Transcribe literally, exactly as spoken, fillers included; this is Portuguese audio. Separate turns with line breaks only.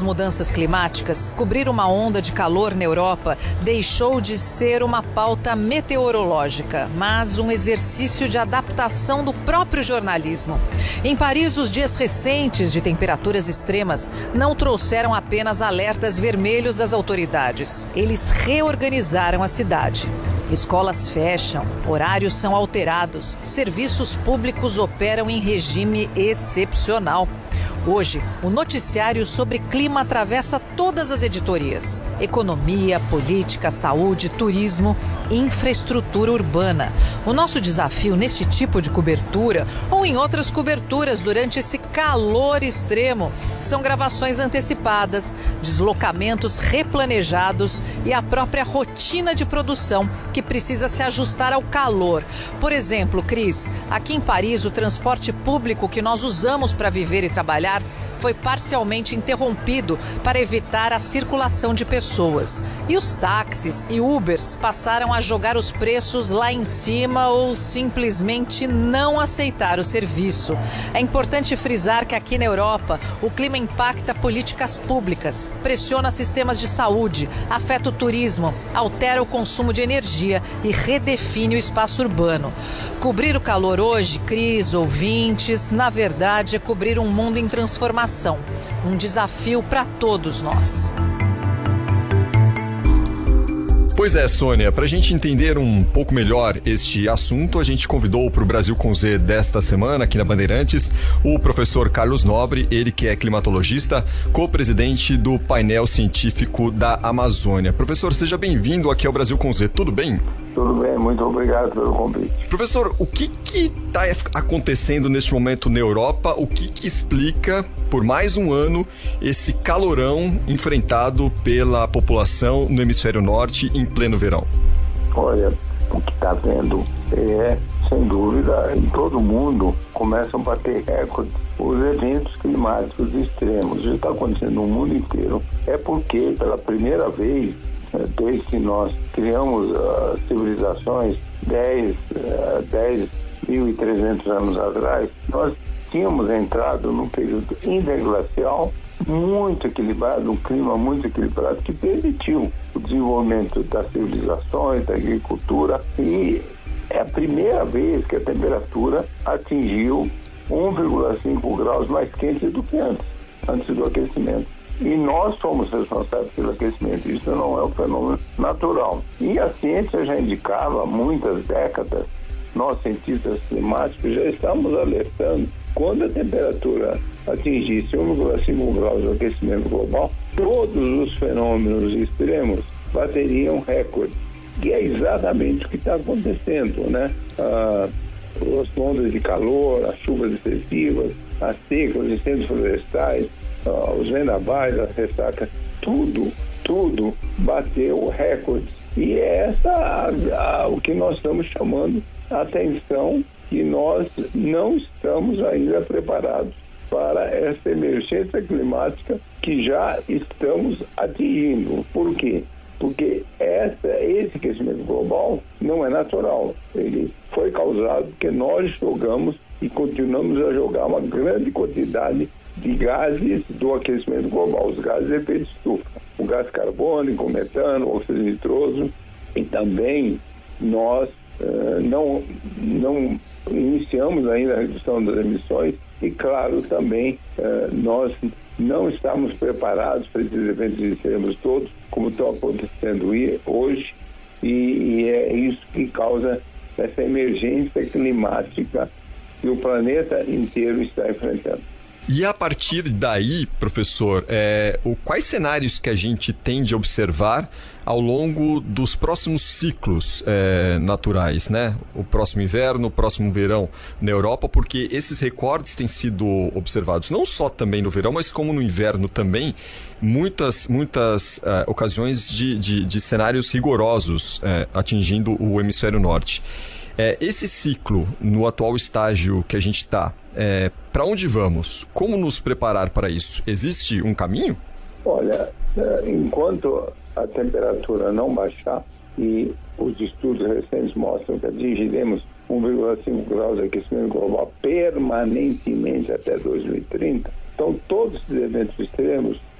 das mudanças climáticas, cobrir uma onda de calor na Europa deixou de ser uma pauta meteorológica, mas um exercício de adaptação do próprio jornalismo. Em Paris, os dias recentes de temperaturas extremas não trouxeram apenas alertas vermelhos das autoridades. Eles reorganizaram a cidade. Escolas fecham, horários são alterados, serviços públicos operam em regime excepcional. Hoje, o noticiário sobre clima atravessa todas as editorias: economia, política, saúde, turismo, infraestrutura urbana. O nosso desafio neste tipo de cobertura, ou em outras coberturas durante esse calor extremo, são gravações antecipadas, deslocamentos replanejados e a própria rotina de produção, que precisa se ajustar ao calor. Por exemplo, Cris, aqui em Paris, o transporte público que nós usamos para viver e trabalhar foi parcialmente interrompido para evitar a circulação de pessoas. E os táxis e Ubers passaram a jogar os preços lá em cima ou simplesmente não aceitar o serviço. É importante frisar que aqui na Europa o clima impacta políticas públicas, pressiona sistemas de saúde, afeta o turismo, altera o consumo de energia e redefine o espaço urbano. Cobrir o calor hoje, Cris, ouvintes, na verdade é cobrir um mundo em transformação. Um desafio para todos nós.
Pois é, Sônia, para a gente entender um pouco melhor este assunto, a gente convidou para o Brasil com Z desta semana, aqui na Bandeirantes, o professor Carlos Nobre, ele que é climatologista, co-presidente do painel científico da Amazônia. Professor, seja bem-vindo aqui ao Brasil com Z, tudo bem?
Tudo bem, muito obrigado pelo convite.
Professor, o que está acontecendo neste momento na Europa? O que, que explica, por mais um ano, esse calorão enfrentado pela população no hemisfério norte em pleno verão?
Olha, o que está vendo é, sem dúvida, em todo o mundo começam a bater recordes. Os eventos climáticos extremos já está acontecendo no mundo inteiro. É porque, pela primeira vez, desde que nós criamos uh, civilizações dez mil e trezentos anos atrás, nós tínhamos entrado num período interglacial muito equilibrado, um clima muito equilibrado que permitiu o desenvolvimento das civilizações, da agricultura, e é a primeira vez que a temperatura atingiu um vírgula cinco graus mais quente do que antes, antes do aquecimento. E nós somos responsáveis pelo aquecimento, isso não é um fenômeno natural. E a ciência já indicava há muitas décadas, nós cientistas climáticos já estamos alertando, quando a temperatura atingisse um vírgula cinco graus do aquecimento global, todos os fenômenos extremos bateriam recorde. E é exatamente o que está acontecendo, né? Ah, as ondas de calor, as chuvas excessivas, as secas, os incêndios florestais, Uh, os vendavais, as ressacas, tudo, tudo bateu recordes. E é essa a, a, o que nós estamos chamando a atenção, que nós não estamos ainda preparados para essa emergência climática que já estamos atingindo. Por quê? Porque essa, esse aquecimento global não é natural. Ele foi causado porque nós jogamos e continuamos a jogar uma grande quantidade de gases do aquecimento global, os gases de efeito estufa, o gás carbônico, o metano, o óxido nitroso, e também nós uh, não, não iniciamos ainda a redução das emissões e, claro, também uh, nós não estamos preparados para esses eventos extremos todos, como estão acontecendo hoje, e, e é isso que causa essa emergência climática que o planeta inteiro está enfrentando.
E a partir daí, professor, é, o, quais cenários que a gente tende a observar ao longo dos próximos ciclos é, naturais, né? O próximo inverno, o próximo verão na Europa, porque esses recordes têm sido observados não só também no verão, mas como no inverno também, muitas, muitas é, ocasiões de, de, de cenários rigorosos é, atingindo o hemisfério norte. É, esse ciclo, no atual estágio que a gente está, é, para onde vamos? Como nos preparar para isso? Existe um caminho?
Olha, enquanto a temperatura não baixar, e os estudos recentes mostram que atingiremos um vírgula cinco graus de aquecimento global permanentemente até dois mil e trinta, então todos esses eventos extremos